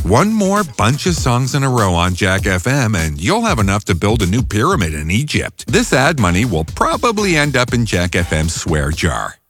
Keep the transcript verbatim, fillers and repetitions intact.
One more bunch of songs in a row on Jack F M and you'll have enough to build a new pyramid in Egypt. This ad money will probably end up in Jack F M's swear jar.